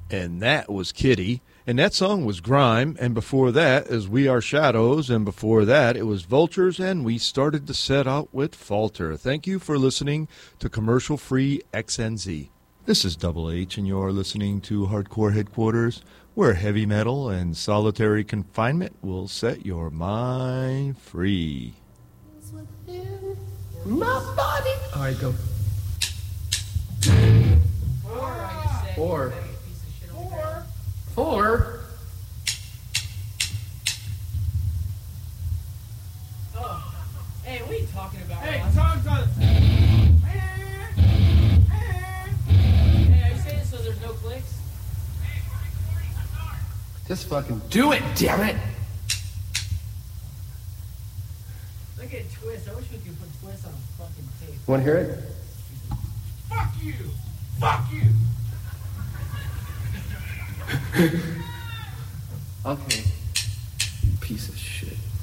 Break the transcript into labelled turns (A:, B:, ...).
A: And that was Kitty. And that song was Grime. And before that is We Are Shadows. And before that, it was Vultures. And we started to set out with Falter. Thank you for listening to Commercial Free XNZ. This is Double H, and you're listening to Hardcore Headquarters, where heavy metal and solitary confinement will set your mind free.
B: My body.
C: All right, go. Four.
D: Oh. Hey, what are you talking about?
E: Hey, tongues on.
D: Hey, are you saying so there's no clicks?
C: Just fucking do it, damn it!
D: Look at Twist. I wish we could put Twist on a fucking tape.
C: Want to hear it?
E: Fuck you! Fuck you!
C: Okay. Piece of shit.